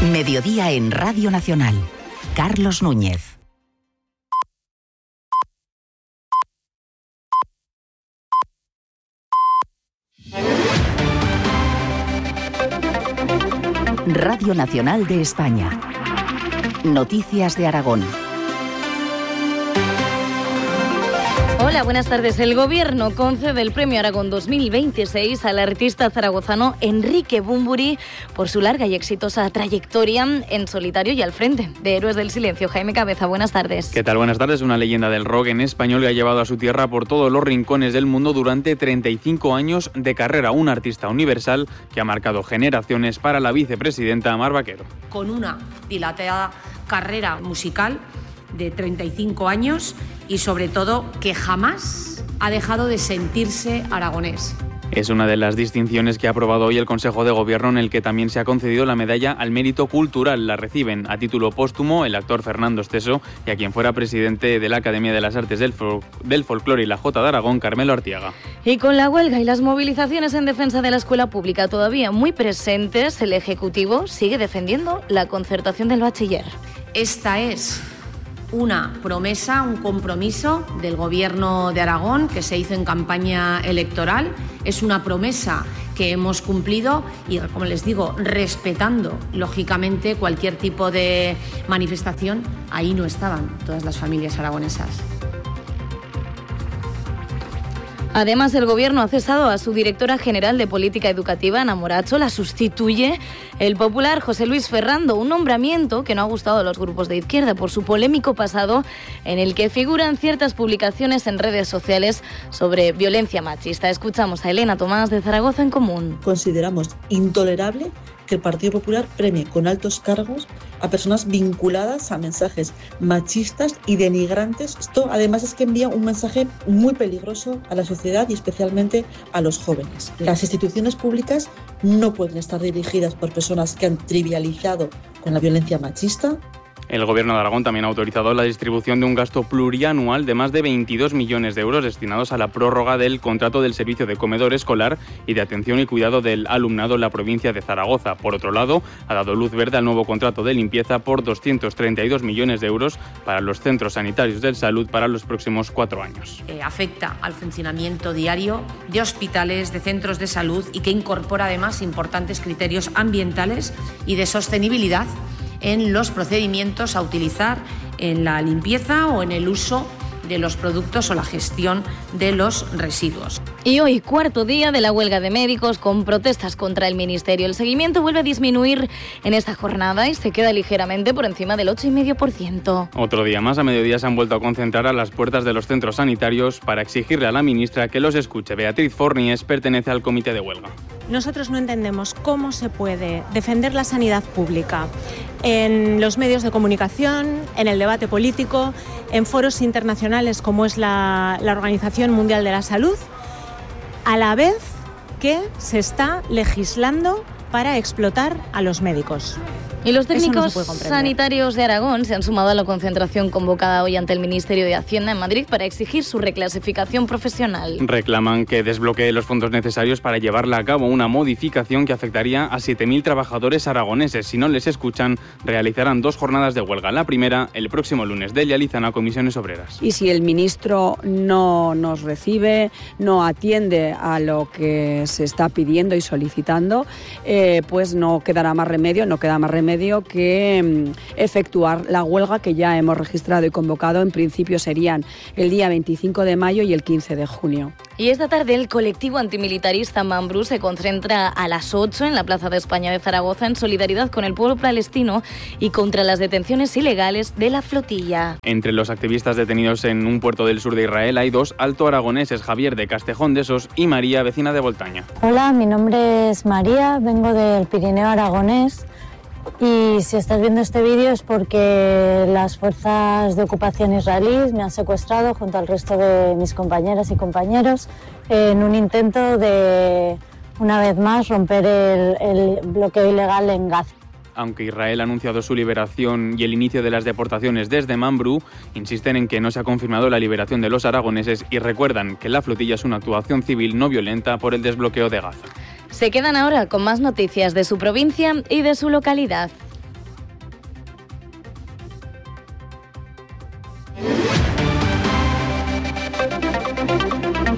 Mediodía en Radio Nacional. Carlos Núñez. Radio Nacional de España. Noticias de Aragón. Hola, buenas tardes. El Gobierno concede el Premio Aragón 2026 al artista zaragozano Enrique Bunbury por su larga y exitosa trayectoria en solitario y al frente de Héroes del Silencio. Jaime Cabeza, buenas tardes. ¿Qué tal? Buenas tardes. Una leyenda del rock en español que ha llevado a su tierra por todos los rincones del mundo durante 35 años de carrera. Un artista universal que ha marcado generaciones para la vicepresidenta Mar Vaquero. Con una dilatada carrera musical de 35 años y sobre todo que jamás ha dejado de sentirse aragonés. Es una de las distinciones que ha aprobado hoy el Consejo de Gobierno, en el que también se ha concedido la medalla al mérito cultural. La reciben a título póstumo el actor Fernando Esteso y a quien fuera presidente de la Academia de las Artes del Folclore y la Jota de Aragón, Carmelo Artiaga. Y con la huelga y las movilizaciones en defensa de la escuela pública todavía muy presentes, el Ejecutivo sigue defendiendo la concertación del bachiller. Esta es una promesa, un compromiso del Gobierno de Aragón que se hizo en campaña electoral. Es una promesa que hemos cumplido y, como les digo, respetando lógicamente cualquier tipo de manifestación. Ahí no estaban todas las familias aragonesas. Además, el Gobierno ha cesado a su directora general de Política Educativa, Ana Moracho. La sustituye el popular José Luis Ferrando, un nombramiento que no ha gustado a los grupos de izquierda por su polémico pasado, en el que figuran ciertas publicaciones en redes sociales sobre violencia machista. Escuchamos a Elena Tomás de Zaragoza en Común. Consideramos intolerable que el Partido Popular premie con altos cargos a personas vinculadas a mensajes machistas y denigrantes. Esto además es que envía un mensaje muy peligroso a la sociedad y especialmente a los jóvenes. Las instituciones públicas no pueden estar dirigidas por personas que han trivializado con la violencia machista. El Gobierno de Aragón también ha autorizado la distribución de un gasto plurianual de más de 22 millones de euros destinados a la prórroga del contrato del servicio de comedor escolar y de atención y cuidado del alumnado en la provincia de Zaragoza. Por otro lado, ha dado luz verde al nuevo contrato de limpieza por 232 millones de euros para los centros sanitarios de salud para los próximos 4 años. Afecta al funcionamiento diario de hospitales, de centros de salud y que incorpora además importantes criterios ambientales y de sostenibilidad en los procedimientos a utilizar en la limpieza o en el uso de los productos o la gestión de los residuos. Y hoy, cuarto día de la huelga de médicos con protestas contra el Ministerio. El seguimiento vuelve a disminuir en esta jornada y se queda ligeramente por encima del 8,5%. Otro día más, a mediodía se han vuelto a concentrar a las puertas de los centros sanitarios para exigirle a la ministra que los escuche. Beatriz Fornies pertenece al comité de huelga. Nosotros no entendemos cómo se puede defender la sanidad pública en los medios de comunicación, en el debate político, en foros internacionales como es la Organización Mundial de la Salud, a la vez que se está legislando para explotar a los médicos. Y los técnicos sanitarios de Aragón se han sumado a la concentración convocada hoy ante el Ministerio de Hacienda en Madrid para exigir su reclasificación profesional. Reclaman que desbloquee los fondos necesarios para llevarla a cabo una modificación que afectaría a 7.000 trabajadores aragoneses. Si no les escuchan, realizarán 2 jornadas de huelga. La primera, el próximo lunes. Delia Lizana, Comisiones Obreras. Y si el ministro no nos recibe, no atiende a lo que se está pidiendo y solicitando, pues no queda más remedio que efectuar la huelga que ya hemos registrado y convocado. En principio serían el día 25 de mayo y el 15 de junio. Y esta tarde el colectivo antimilitarista Mambrú se concentra a las 8 en la Plaza de España de Zaragoza en solidaridad con el pueblo palestino y contra las detenciones ilegales de la flotilla. Entre los activistas detenidos en un puerto del sur de Israel hay 2 altoaragoneses, Javier de Castejón de Sos y María, vecina de Voltaña. Hola, mi nombre es María, vengo del Pirineo aragonés. Y si estás viendo este vídeo es porque las fuerzas de ocupación israelíes me han secuestrado junto al resto de mis compañeras y compañeros en un intento de, una vez más, romper el bloqueo ilegal en Gaza. Aunque Israel ha anunciado su liberación y el inicio de las deportaciones desde Mambrú, insisten en que no se ha confirmado la liberación de los aragoneses y recuerdan que la flotilla es una actuación civil no violenta por el desbloqueo de Gaza. Se quedan ahora con más noticias de su provincia y de su localidad.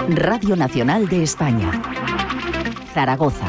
Radio Nacional de España. Zaragoza.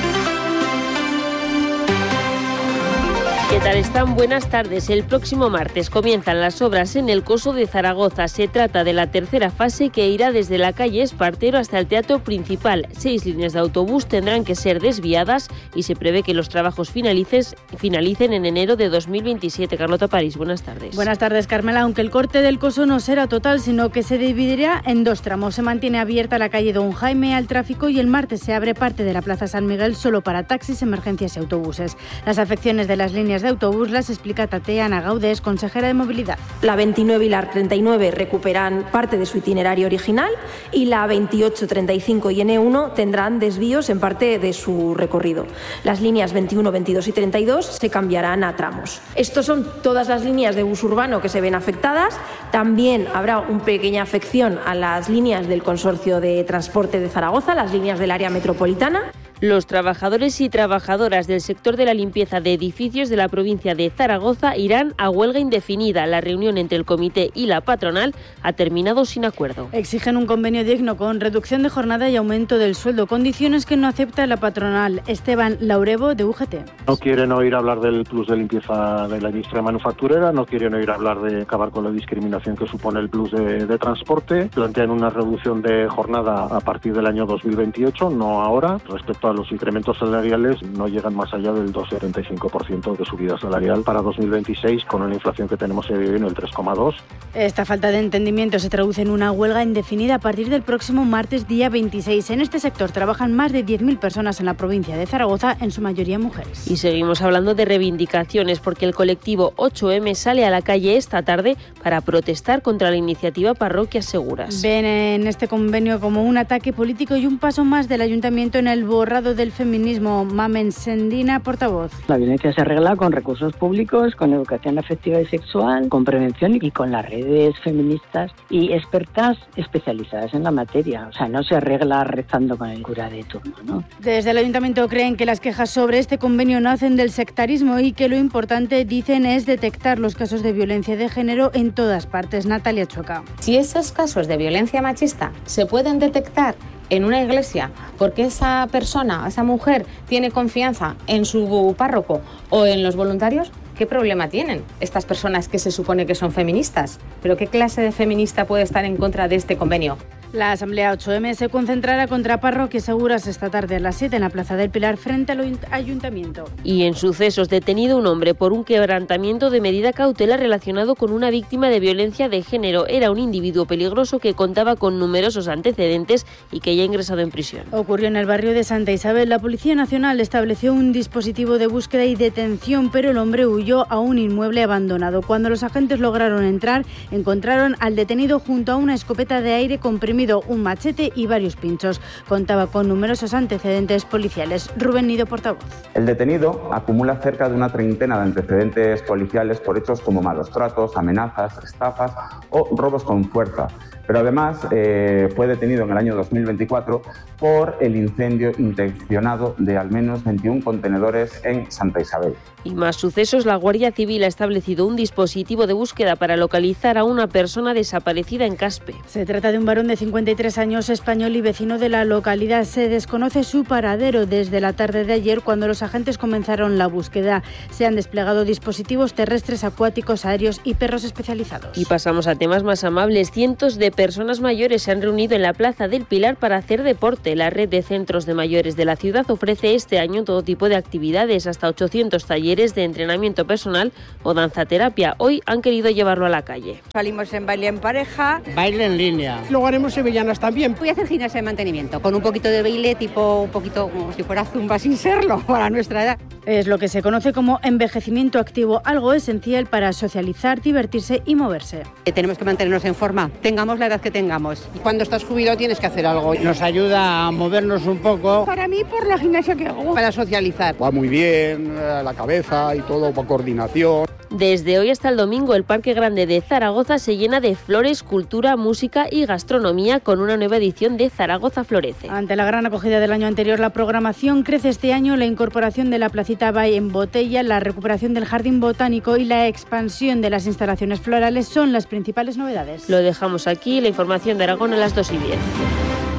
¿Qué tal están? Buenas tardes. El próximo martes comienzan las obras en el Coso de Zaragoza. Se trata de la tercera fase que irá desde la calle Espartero hasta el Teatro Principal. 6 líneas de autobús tendrán que ser desviadas y se prevé que los trabajos finalicen en enero de 2027. Carlota París, buenas tardes. Buenas tardes, Carmela. Aunque el corte del Coso no será total, sino que se dividirá en 2 tramos. Se mantiene abierta la calle Don Jaime al tráfico y el martes se abre parte de la Plaza San Miguel solo para taxis, emergencias y autobuses. Las afecciones de las líneas de autobús las explica Tatiana Gaudés, consejera de Movilidad. La 29 y la 39 recuperan parte de su itinerario original y la 28, 35 y N1 tendrán desvíos en parte de su recorrido. Las líneas 21, 22 y 32 se cambiarán a tramos. Estos son todas las líneas de bus urbano que se ven afectadas. También habrá una pequeña afección a las líneas del Consorcio de Transporte de Zaragoza, las líneas del área metropolitana. Los trabajadores y trabajadoras del sector de la limpieza de edificios de la provincia de Zaragoza irán a huelga indefinida. La reunión entre el comité y la patronal ha terminado sin acuerdo. Exigen un convenio digno con reducción de jornada y aumento del sueldo, condiciones que no acepta la patronal. Esteban Laurevo, de UGT. No quieren oír hablar del plus de limpieza de la industria manufacturera, no quieren oír hablar de acabar con la discriminación que supone el plus de transporte. Plantean una reducción de jornada a partir del año 2028, no ahora. Respecto a los incrementos salariales, no llegan más allá del 2,75% de subida salarial para 2026, con una inflación que tenemos en el 3,2%. Esta falta de entendimiento se traduce en una huelga indefinida a partir del próximo martes, día 26. En este sector trabajan más de 10.000 personas en la provincia de Zaragoza, en su mayoría mujeres. Y seguimos hablando de reivindicaciones, porque el colectivo 8M sale a la calle esta tarde para protestar contra la iniciativa Parroquias Seguras. Ven en este convenio como un ataque político y un paso más del ayuntamiento en el borrado del feminismo. Mamen Sendina, portavoz. La violencia se arregla con recursos públicos, con educación afectiva y sexual, con prevención y con las redes feministas y expertas especializadas en la materia. O sea, no se arregla rezando con el cura de turno, ¿no? Desde el ayuntamiento creen que las quejas sobre este convenio nacen del sectarismo y que lo importante, dicen, es detectar los casos de violencia de género en todas partes. Natalia Choca. Si esos casos de violencia machista se pueden detectar en una iglesia porque esa persona, esa mujer, tiene confianza en su párroco o en los voluntarios, ¿qué problema tienen estas personas que se supone que son feministas? ¿Pero qué clase de feminista puede estar en contra de este convenio? La Asamblea 8M se concentrará contra Parroquias Seguras esta tarde a las 7 en la Plaza del Pilar frente al Ayuntamiento. Y en sucesos, detenido un hombre por un quebrantamiento de medida cautelar relacionado con una víctima de violencia de género. Era un individuo peligroso que contaba con numerosos antecedentes y que ya ha ingresado en prisión. Ocurrió en el barrio de Santa Isabel. La Policía Nacional estableció un dispositivo de búsqueda y detención, pero el hombre huyó a un inmueble abandonado. Cuando los agentes lograron entrar, encontraron al detenido junto a una escopeta de aire comprimida, un machete y varios pinchos. Contaba con numerosos antecedentes policiales. Rubén Nido, portavoz. El detenido acumula cerca de una treintena de antecedentes policiales por hechos como malos tratos, amenazas, estafas o robos con fuerza. Pero además fue detenido en el año 2024 por el incendio intencionado de al menos 21 contenedores en Santa Isabel. Y más sucesos, la Guardia Civil ha establecido un dispositivo de búsqueda para localizar a una persona desaparecida en Caspe. Se trata de un varón de 53 años, español y vecino de la localidad. Se desconoce su paradero desde la tarde de ayer, cuando los agentes comenzaron la búsqueda. Se han desplegado dispositivos terrestres, acuáticos, aéreos y perros especializados. Y pasamos a temas más amables. Cientos de personas mayores se han reunido en la Plaza del Pilar para hacer deporte. La red de centros de mayores de la ciudad ofrece este año todo tipo de actividades, hasta 800 talleres de entrenamiento personal o danzaterapia. Hoy han querido llevarlo a la calle. Salimos en baile en pareja, baile en línea. Luego haremos sevillanas también. Voy a hacer gimnasia de mantenimiento con un poquito de baile, tipo un poquito como si fuera zumba sin serlo para nuestra edad. Es lo que se conoce como envejecimiento activo, algo esencial para socializar, divertirse y moverse. Tenemos que mantenernos en forma, tengamos la edad que tengamos. Cuando estás jubilado tienes que hacer algo. Nos ayuda a movernos un poco. Para mí, por la gimnasia que hago. Para socializar. Va muy bien, la cabeza y todo, para coordinación. Desde hoy hasta el domingo, el Parque Grande de Zaragoza se llena de flores, cultura, música y gastronomía con una nueva edición de Zaragoza Florece. Ante la gran acogida del año anterior, la programación crece este año. La incorporación de la Placita Bay en Botella, la recuperación del Jardín Botánico y la expansión de las instalaciones florales son las principales novedades. Lo dejamos aquí, la información de Aragón a las 2:10.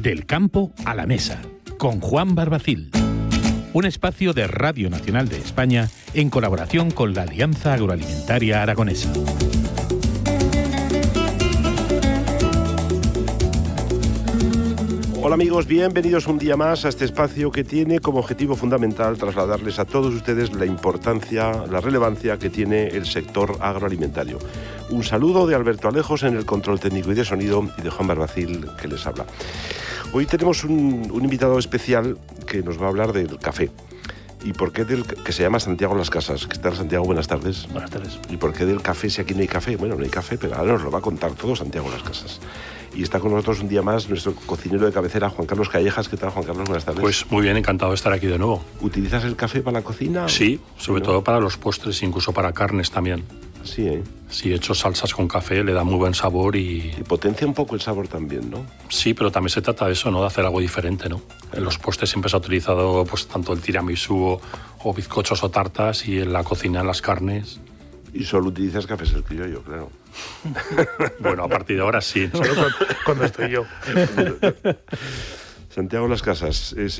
Del campo a la mesa, con Juan Barbacil. Un espacio de Radio Nacional de España en colaboración con la Alianza Agroalimentaria Aragonesa. Hola amigos, bienvenidos un día más a este espacio que tiene como objetivo fundamental trasladarles a todos ustedes la importancia, la relevancia que tiene el sector agroalimentario. Un saludo de Alberto Alejos en el control técnico y de sonido y de Juan Barbacil que les habla. Hoy tenemos un invitado especial que nos va a hablar del café. ¿Y por qué que se llama Santiago Las Casas? ¿Qué tal, Santiago? Buenas tardes. Buenas tardes. ¿Y por qué del café si aquí no hay café? Bueno, no hay café, pero ahora nos lo va a contar todo Santiago Las Casas. Y está con nosotros un día más nuestro cocinero de cabecera, Juan Carlos Callejas. ¿Qué tal, Juan Carlos? Buenas tardes. Pues muy bien, encantado de estar aquí de nuevo. ¿Utilizas el café para la cocina? Sí, sobre todo para los postres, incluso para carnes también. Sí, ¿eh? Sí, he hecho salsas con café, le da muy buen sabor y potencia un poco el sabor también, ¿no? Sí, pero también se trata de eso, ¿no? De hacer algo diferente, ¿no? En los postres siempre se ha utilizado pues tanto el tiramisú o bizcochos o tartas, y en la cocina, en las carnes. Y solo utilizas cafés el criollo, claro. Bueno, a partir de ahora sí, ¿no? Solo cuando estoy yo. Santiago Las Casas es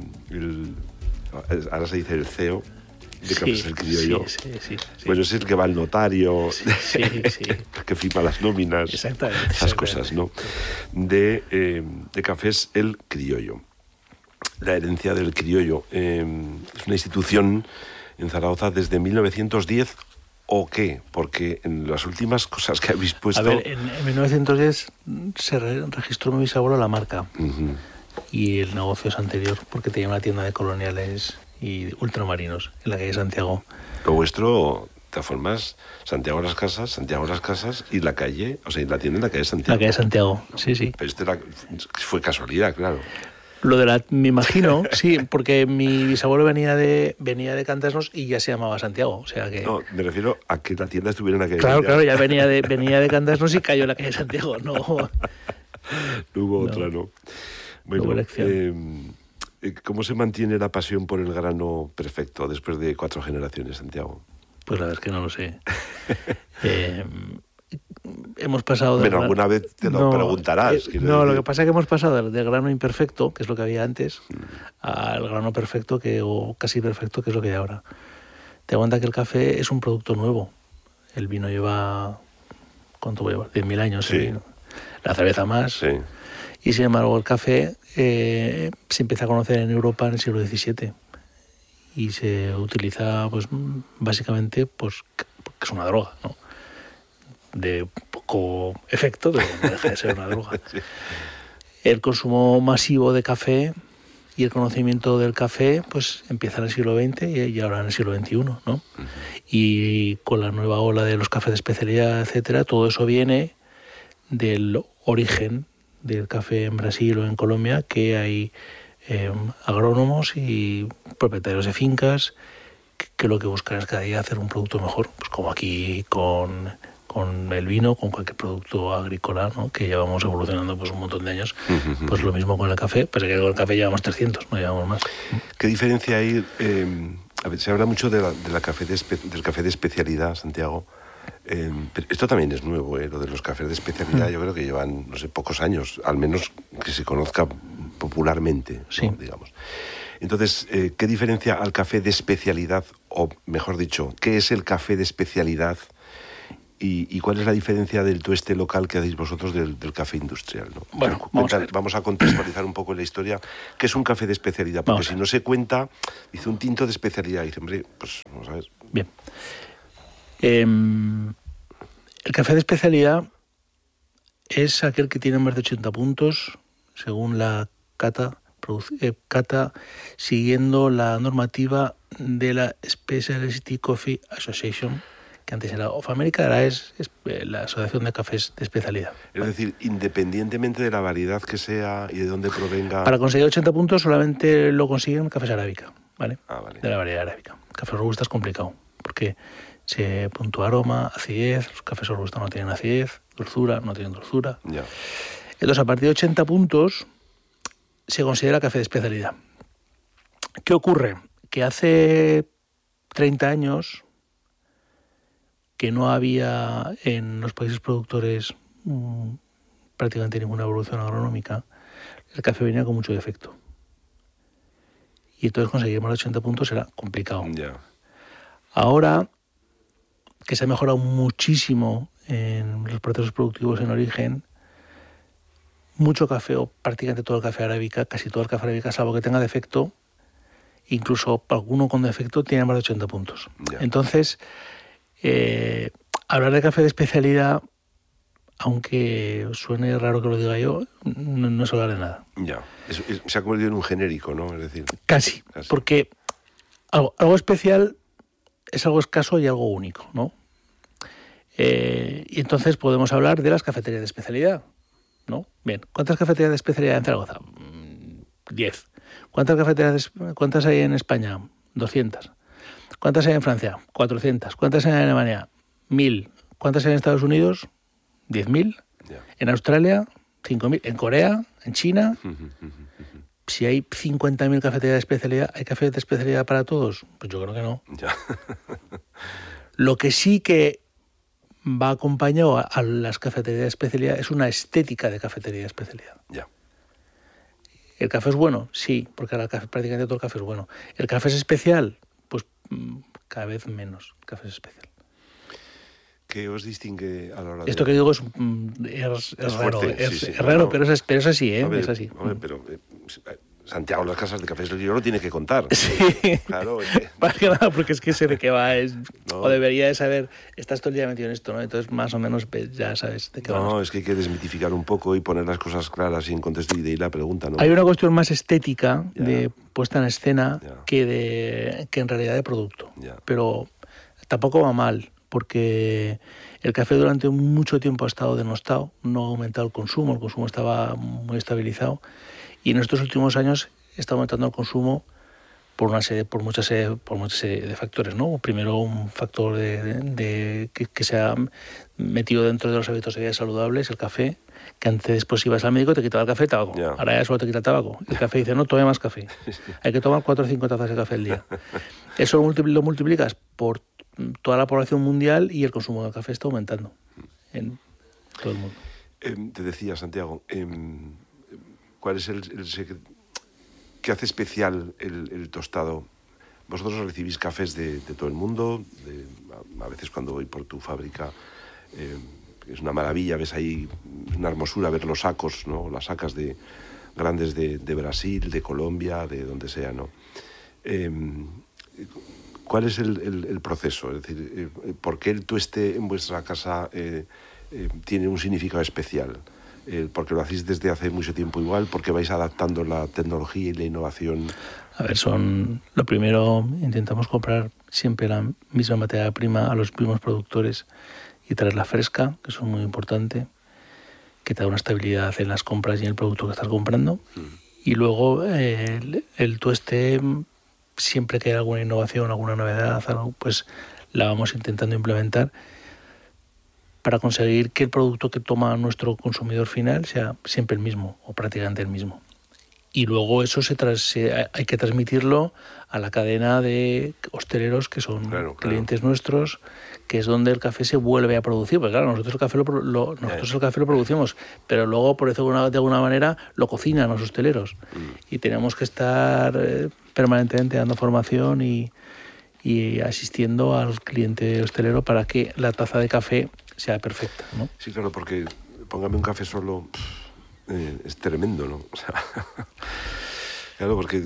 ahora se dice el CEO de Cafés el Criollo. Sí. Bueno, es el que va al notario, sí. que firma las nóminas, esas cosas, ¿no? De Cafés el Criollo. La herencia del criollo es una institución en Zaragoza desde 1910, ¿o qué? Porque en las últimas cosas que habéis puesto... A ver, en 1910 se registró mi bisabuelo la marca. Uh-huh. Y el negocio es anterior, porque tenía una tienda de coloniales y ultramarinos en la calle Santiago. Lo vuestro, de todas formas, Santiago Las Casas y la calle, o sea, la tienda en la calle Santiago. La calle Santiago, sí. Pero fue casualidad, claro. Me imagino, sí, porque mi bisabuelo venía de Cantasnos y ya se llamaba Santiago, o sea que... No, me refiero a que la tienda estuviera en la calle Santiago. Claro, ya venía de Cantasnos y cayó en la calle Santiago, no hubo otra, ¿no? Bueno, ¿cómo se mantiene la pasión por el grano perfecto después de 4 generaciones, Santiago? Pues la verdad es que no lo sé. Hemos pasado de... Bueno, alguna vez te lo preguntarás. Lo que pasa es que hemos pasado del grano imperfecto, que es lo que había antes, al grano perfecto o casi perfecto, que es lo que hay ahora. Te das cuenta que el café es un producto nuevo. El vino lleva... ¿Cuánto lleva? 10.000 años. Sí. La cerveza más. Sí. Y sin embargo el café se empieza a conocer en Europa en el siglo XVII. Y se utiliza, pues básicamente, pues que es una droga, ¿no? De poco efecto, pero no deja de ser una droga. Sí. El consumo masivo de café y el conocimiento del café pues empieza en el siglo XX y ahora en el siglo XXI, ¿no? Uh-huh. Y con la nueva ola de los cafés de especialidad, etcétera, todo eso viene del origen del café en Brasil o en Colombia, que hay agrónomos y propietarios de fincas que lo que buscan es cada día hacer un producto mejor, pues como aquí con el vino, con cualquier producto agrícola, ¿no? Que llevamos evolucionando pues un montón de años. Uh-huh. Pues lo mismo con el café, pues que con el café llevamos 300, no llevamos más. ¿Qué diferencia hay? A ver, se habla mucho del café de especialidad, Santiago. Pero esto también es nuevo, lo de los cafés de especialidad. Yo creo que llevan, no sé, pocos años, al menos que se conozca popularmente, sí, ¿no? Digamos. Entonces, ¿qué diferencia al café de especialidad, o mejor dicho, qué es el café de especialidad? ¿Y cuál es la diferencia del tueste local que hacéis vosotros del café industrial, ¿no? Bueno, vamos a contextualizar un poco en la historia. ¿Qué es un café de especialidad? Porque si no se cuenta, dice un tinto de especialidad. Dice, hombre, pues vamos a ver. Bien. El café de especialidad es aquel que tiene más de 80 puntos, según la cata, siguiendo la normativa de la Specialty Coffee Association, que antes era of America, ahora es la Asociación de Cafés de Especialidad. Es decir, independientemente de la variedad que sea y de dónde provenga... Para conseguir 80 puntos solamente lo consiguen cafés arábica, ¿vale? Vale. De la variedad arábica. Café robusta es complicado, porque se puntúa aroma, acidez, los cafés robusta no tienen acidez, dulzura, no tienen dulzura. Ya. Entonces, a partir de 80 puntos se considera café de especialidad. ¿Qué ocurre? Que hace 30 años... que no había en los países productores prácticamente ninguna evolución agronómica, el café venía con mucho defecto. Y entonces conseguir más de 80 puntos era complicado. Ahora que se ha mejorado muchísimo en los procesos productivos en origen, mucho café, o prácticamente todo el café arábica, casi todo el café arábica, salvo que tenga defecto, incluso alguno con defecto, tiene más de 80 puntos. Entonces, hablar de café de especialidad, aunque suene raro que lo diga yo, no es hablar de nada. Se ha convertido en un genérico, ¿no? Es decir, casi. Porque algo especial es algo escaso y algo único, ¿no? Y entonces podemos hablar de las cafeterías de especialidad, ¿no? Bien, ¿cuántas cafeterías de especialidad en Zaragoza? 10. ¿Cuántas hay en España? 200. ¿Cuántas hay en Francia? 400. ¿Cuántas hay en Alemania? 1000. ¿Cuántas hay en Estados Unidos? 10.000. En Australia, 5.000. En Corea, en China. Si hay 50.000 cafeterías de especialidad, ¿hay cafés de especialidad para todos? Pues yo creo que no. Lo que sí que va acompañado a las cafeterías de especialidad es una estética de cafetería de especialidad. ¿El café es bueno? Sí, porque prácticamente todo el café es bueno. ¿El café es especial? Pues cada vez menos café es especial. ¿Qué os distingue a la hora de...? Esto que digo es raro, es raro, pero es así, ¿eh? Es así. Pero Santiago, las casas de café yo lo tiene que contar. Sí. Claro. Más que nada porque es que sé de qué va. O debería de saber, estás todo el día metido en esto, ¿no? Entonces más o menos ya sabes de qué va. No, es que hay que desmitificar un poco y poner las cosas claras y en contexto y de ahí la pregunta, ¿no? Hay una cuestión más estética de puesta en escena que en realidad de producto. Pero tampoco va mal, porque el café durante mucho tiempo ha estado denostado, no ha aumentado el consumo estaba muy estabilizado. Y en estos últimos años está aumentando el consumo por mucha serie de factores, ¿no? Primero, un factor que se ha metido dentro de los hábitos de vida saludables, el café, que antes pues ibas al médico y te quitaba el café y el tabaco. Ahora ya solo te quita el tabaco. El café dice, no, tome más café. Hay que tomar 4 o 5 tazas de café al día. Eso lo multiplicas por toda la población mundial y el consumo de café está aumentando en todo el mundo. Te decía, Santiago, ¿cuál es el secreto? ¿Qué hace especial el tostado? Vosotros recibís cafés de todo el mundo, a veces cuando voy por tu fábrica es una maravilla, ves ahí una hermosura ver los sacos, ¿no? Las sacas grandes de Brasil, de Colombia, de donde sea, ¿no? ¿Cuál es el proceso? Es decir, ¿por qué el tueste en vuestra casa tiene un significado especial? ¿Porque lo hacéis desde hace mucho tiempo igual? ¿Porque vais adaptando la tecnología y la innovación? A ver, lo primero, intentamos comprar siempre la misma materia prima a los mismos productores y traerla fresca, que eso es muy importante, que te da una estabilidad en las compras y en el producto que estás comprando. Y luego el tueste, siempre que hay alguna innovación, alguna novedad, pues la vamos intentando implementar para conseguir que el producto que toma nuestro consumidor final sea siempre el mismo o prácticamente el mismo. Y luego eso hay que transmitirlo a la cadena de hosteleros que son clientes nuestros, que es donde el café se vuelve a producir. Porque claro, nosotros el café lo producimos, pero luego, por decirlo de alguna manera, lo cocinan los hosteleros. Y tenemos que estar permanentemente dando formación y asistiendo al cliente hostelero para que la taza de café sea perfecta, ¿no? Sí, claro, porque póngame un café solo es tremendo, ¿no? O sea, claro, porque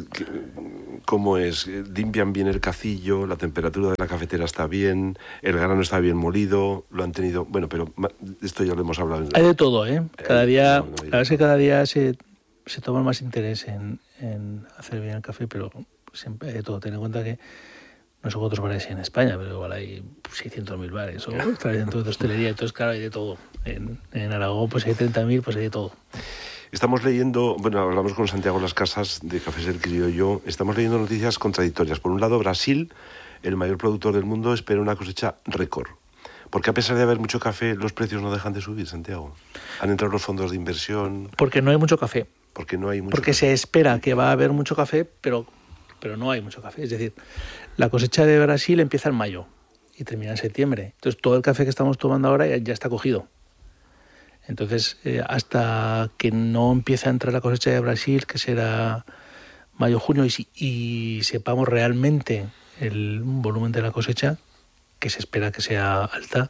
¿cómo es? Limpian bien el cacillo, la temperatura de la cafetera está bien, el grano está bien molido, lo han tenido... Bueno, pero esto ya lo hemos hablado. Hay de todo, ¿eh? Cada día, la verdad es que cada día se toma más interés en hacer bien el café, pero siempre hay de todo. Ten en cuenta que no son otros bares en España, pero igual hay 600.000 bares, o está dentro de hostelería, entonces claro, hay de todo. En Aragón pues hay 30.000, pues hay de todo. Estamos leyendo, bueno, hablamos con Santiago Las Casas de Cafés del Criollo, estamos leyendo noticias contradictorias. Por un lado, Brasil, el mayor productor del mundo, espera una cosecha récord. Porque a pesar de haber mucho café, los precios no dejan de subir, Santiago. Han entrado los fondos de inversión. Porque no hay mucho café. Porque no hay mucho Porque café. Se espera que va a haber mucho café, pero no hay mucho café. Es decir, la cosecha de Brasil empieza en mayo y termina en septiembre. Entonces todo el café que estamos tomando ahora ya está cogido. Entonces, hasta que no empiece a entrar la cosecha de Brasil, que será mayo-junio, y sepamos realmente el volumen de la cosecha, que se espera que sea alta,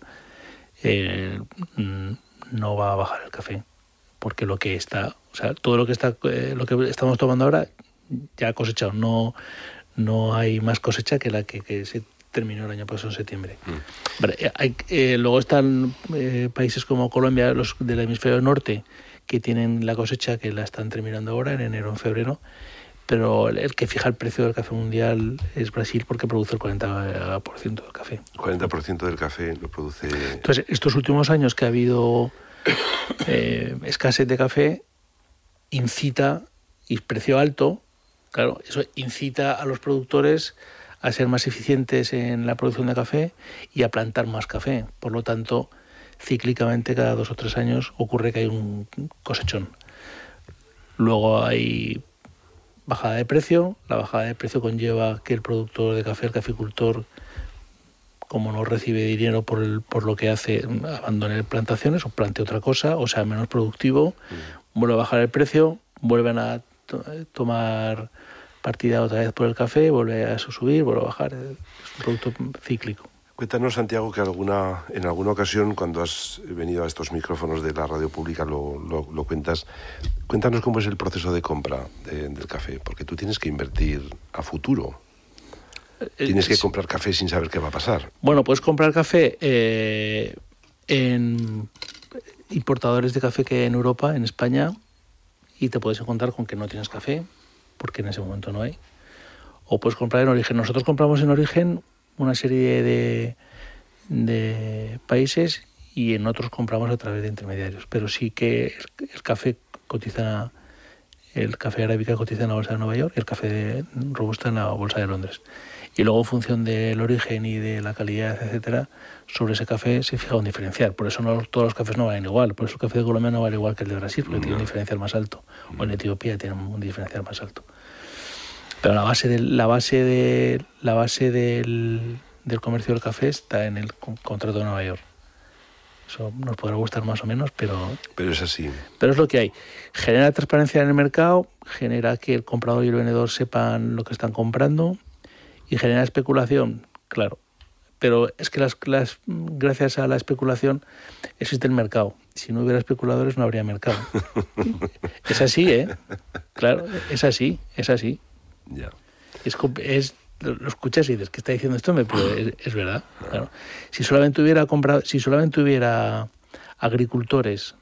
no va a bajar el café, porque lo que está, o sea, todo lo que estamos tomando ahora ya ha cosechado, no hay más cosecha que la que se terminó el año pasado en septiembre. Vale, luego están países como Colombia, los del hemisferio norte, que tienen la cosecha que la están terminando ahora en enero o en febrero, pero el que fija el precio del café mundial es Brasil, porque produce el 40% del café. El 40% del café lo produce... Entonces, estos últimos años que ha habido escasez de café, incita, y precio alto, claro, eso incita a los productores a ser más eficientes en la producción de café y a plantar más café. Por lo tanto, cíclicamente, cada 2 o 3 años ocurre que hay un cosechón. Luego hay bajada de precio. La bajada de precio conlleva que el productor de café, el caficultor, como no recibe dinero por lo que hace, abandone plantaciones o plante otra cosa, o sea, menos productivo, vuelve a bajar el precio, vuelven a tomar partida otra vez por el café, vuelve a subir, vuelve a bajar. Es un producto cíclico. Cuéntanos, Santiago, que en alguna ocasión, cuando has venido a estos micrófonos de la radio pública, lo cuentas. Cuéntanos cómo es el proceso de compra del café, porque tú tienes que invertir a futuro. Tienes que comprar café sin saber qué va a pasar. Bueno, puedes comprar café en importadores de café que hay en Europa, en España, y te puedes encontrar con que no tienes café, porque en ese momento no hay. O puedes comprar en origen. Nosotros compramos en origen una serie de países, y en otros compramos a través de intermediarios. Pero sí que el café cotiza, el café arábica cotiza en la bolsa de Nueva York y el café robusta en la bolsa de Londres. Y luego, en función del origen y de la calidad, etcétera, sobre ese café se fija un diferencial. Por eso todos los cafés no valen igual. Por eso el café de Colombia no vale igual que el de Brasil, porque tiene un diferencial más alto. O en Etiopía tiene un diferencial más alto. Pero la base del comercio del café está en el contrato de Nueva York. Eso nos podrá gustar más o menos, pero es así. Pero es lo que hay. Genera transparencia en el mercado, genera que el comprador y el vendedor sepan lo que están comprando, y genera especulación, claro. Pero es que gracias a la especulación existe el mercado. Si no hubiera especuladores no habría mercado. Es así, ¿eh? Claro, es así. Ya. Lo escuchas y dices, ¿qué está diciendo esto? Pero es verdad. Claro. Si solamente hubiera agricultores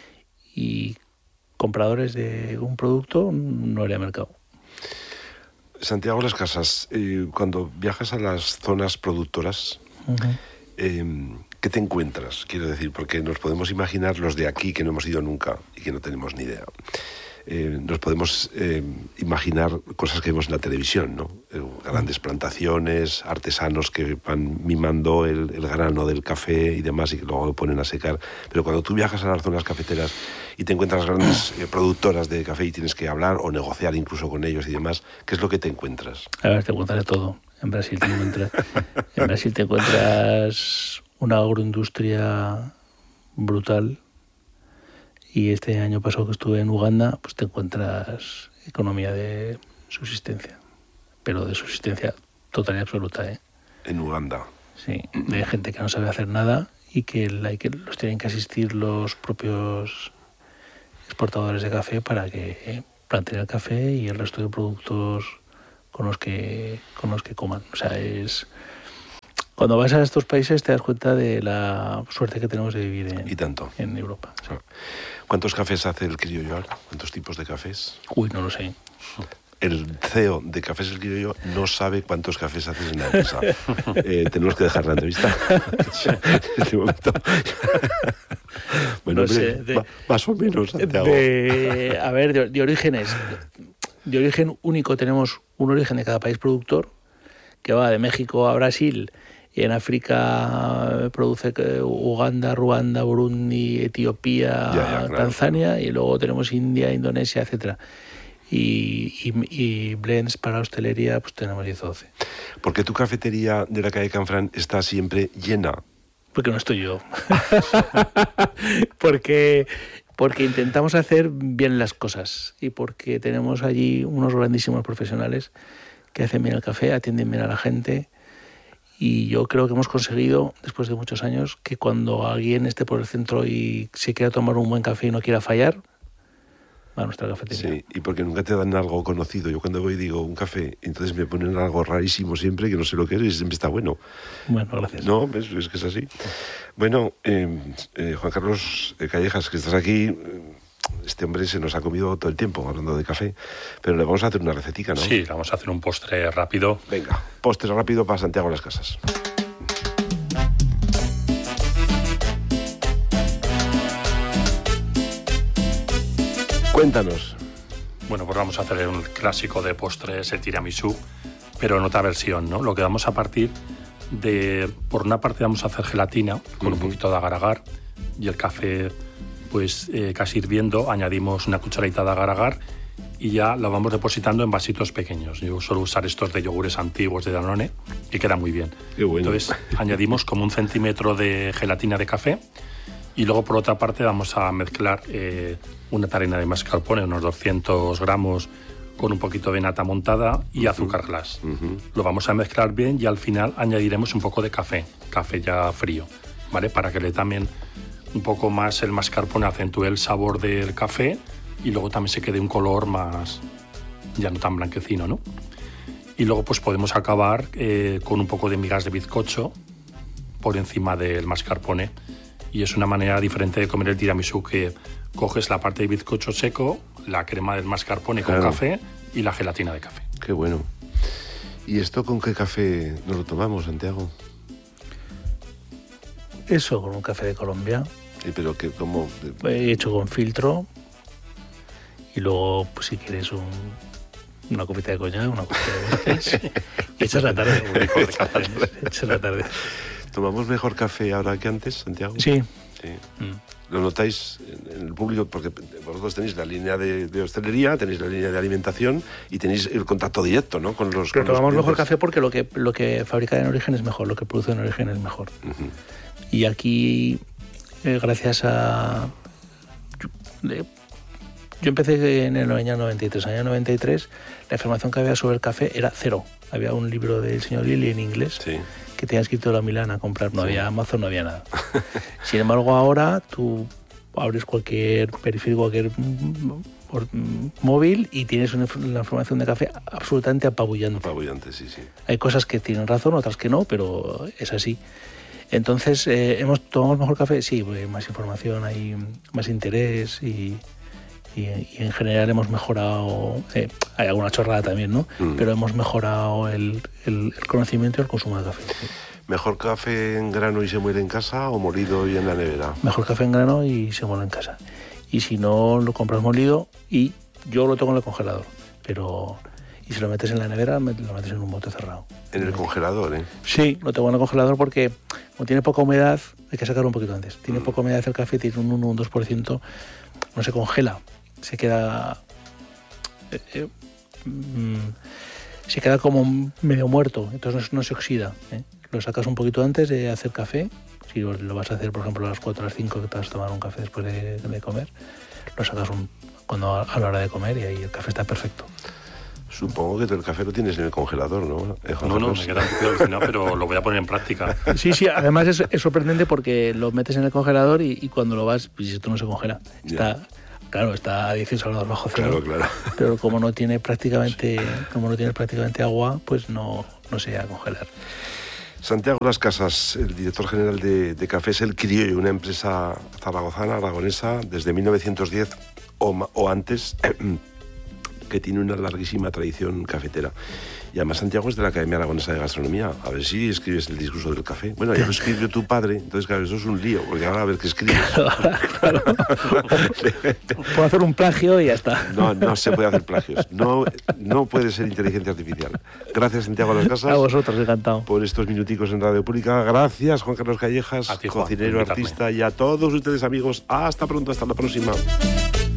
y compradores de un producto, no habría mercado. Santiago Las Casas, cuando viajas a las zonas productoras, ¿qué te encuentras? Quiero decir, porque nos podemos imaginar los de aquí que no hemos ido nunca y que no tenemos ni idea. Nos podemos imaginar cosas que vemos en la televisión, ¿no? Grandes plantaciones, artesanos que van mimando el grano del café y demás, y que luego lo ponen a secar. Pero cuando tú viajas a las zonas cafeteras y te encuentras grandes productoras de café y tienes que hablar o negociar incluso con ellos y demás, ¿qué es lo que te encuentras? A ver, te encuentras de todo. En Brasil te encuentras una agroindustria brutal. Y este año pasado que estuve en Uganda, pues te encuentras economía de subsistencia, pero de subsistencia total y absoluta, ¿eh? En Uganda. Sí, de gente que no sabe hacer nada y que los tienen que asistir los propios exportadores de café para que planteen el café y el resto de productos con los que coman. O sea, cuando vas a estos países te das cuenta de la suerte que tenemos de vivir en Europa. Sí. ¿Cuántos cafés hace el criollo ahora? ¿Cuántos tipos de cafés? Uy, no lo sé. El CEO de Cafés El Criollo no sabe cuántos cafés haces en la empresa. Tenemos que dejar la entrevista en este momento. Bueno, no sé, más o menos, Santiago. A ver, de orígenes. De origen único tenemos un origen de cada país productor, que va de México a Brasil. Y en África produce Uganda, Ruanda, Burundi, Etiopía, claro, Tanzania, y luego tenemos India, Indonesia, etcétera. Y blends para hostelería, pues tenemos 10 o 12. Porque tu cafetería de la calle Canfrán está siempre llena. Porque no estoy yo. porque intentamos hacer bien las cosas y porque tenemos allí unos grandísimos profesionales que hacen bien el café, atienden bien a la gente. Y yo creo que hemos conseguido, después de muchos años, que cuando alguien esté por el centro y se quiera tomar un buen café y no quiera fallar, va a nuestra cafetería. Sí, y porque nunca te dan algo conocido. Yo cuando voy digo un café, entonces me ponen algo rarísimo siempre, que no sé lo que es, y siempre está bueno. Bueno, gracias. No, es que es así. Bueno, Juan Carlos Callejas, que estás aquí... Este hombre se nos ha comido todo el tiempo hablando de café, pero le vamos a hacer una recetica, ¿no? Sí, le vamos a hacer un postre rápido. Venga, postre rápido para Santiago Las Casas. Cuéntanos. Bueno, pues vamos a hacer un clásico de postres, el tiramisú, pero en otra versión, ¿no? Lo que vamos a partir de... Por una parte vamos a hacer gelatina con un poquito de agar-agar y el café... pues casi hirviendo, añadimos una cucharadita de agar-agar y ya lo vamos depositando en vasitos pequeños. Yo suelo usar estos de yogures antiguos de Danone y queda muy bien. Qué bueno. Entonces añadimos como 1 centímetro de gelatina de café y luego por otra parte vamos a mezclar una tarina de mascarpone, unos 200 gramos con un poquito de nata montada y azúcar glass. Lo vamos a mezclar bien y al final añadiremos un poco de café ya frío, ¿vale? Para que le también un poco más el mascarpone acentúe el sabor del café y luego también se quede un color más, ya no tan blanquecino, ¿no? Y luego pues podemos acabar con un poco de migas de bizcocho por encima del mascarpone y es una manera diferente de comer el tiramisú, que coges la parte de bizcocho seco, la crema del mascarpone con café y la gelatina de café. Qué bueno. ¿Y esto con qué café nos lo tomamos, Santiago? Eso con un café de Colombia. Sí, pero que como... Hecho con filtro. Y luego, pues si quieres una copita de coñac, una copita de dulces. Y echas la tarde. Echas la tarde. ¿Tomamos mejor café ahora que antes, Santiago? Sí. ¿Lo notáis en el público? Porque vosotros tenéis la línea de hostelería, tenéis la línea de alimentación y tenéis el contacto directo, ¿no? Con los... Pero tomamos mejor café porque lo que fabrica en origen es mejor, lo que produce en origen es mejor. Y aquí, gracias a... Yo empecé en el año 93. En el año 93 la información que había sobre el café era cero. Había un libro del señor Lilly en inglés que tenía escrito la Milán a comprar. No había Amazon, no había nada. Sin embargo, ahora tú abres cualquier periférico, cualquier móvil y tienes una información de café absolutamente apabullante. Apabullante, sí. Hay cosas que tienen razón, otras que no, pero es así. Entonces, ¿tomamos mejor café? Sí, hay más información, hay más interés y en general hemos mejorado, hay alguna chorrada también, ¿no? Pero hemos mejorado el conocimiento y el consumo de café. Sí. ¿Mejor café en grano y se muere en casa o molido y en la nevera? Mejor café en grano y se muere en casa. Y si no, lo compras molido y yo lo tengo en el congelador, y si lo metes en la nevera, lo metes en un bote cerrado. ¿En el congelador, Sí, lo tengo en el congelador porque como tiene poca humedad, hay que sacarlo un poquito antes. Tiene poca humedad el café, tiene un 1 o un 2%, no se congela. Se queda como medio muerto, entonces no se oxida. Lo sacas un poquito antes de hacer café. Si lo vas a hacer, por ejemplo, a las 4 o las 5 que te vas a tomar un café después de comer, lo sacas a la hora de comer y ahí el café está perfecto. Supongo que el café lo tienes en el congelador, ¿no? No, me queda un poquito alucinado, pero lo voy a poner en práctica. Sí, además es sorprendente porque lo metes en el congelador y cuando lo vas, pues esto no se congela. Está a 18 grados bajo cero. Claro. Pero como no tiene prácticamente agua, pues no se llega a congelar. Santiago Las Casas, el director general de Cafés El Criollo, una empresa zaragozana, aragonesa, desde 1910 o antes, que tiene una larguísima tradición cafetera. Y además Santiago es de la Academia Aragonesa de Gastronomía. A ver si escribes el discurso del café. Bueno, ya lo escribió tu padre, entonces claro, eso es un lío, porque ahora a ver qué escribes. Claro. Puedo hacer un plagio y ya está. No se puede hacer plagios. No puede ser inteligencia artificial. Gracias, Santiago Las Casas. A vosotros, encantado. Por estos minuticos en Radio Pública. Gracias, Juan Carlos Callejas, a ti, Juan, cocinero, artista, y a todos ustedes, amigos. Hasta pronto, hasta la próxima.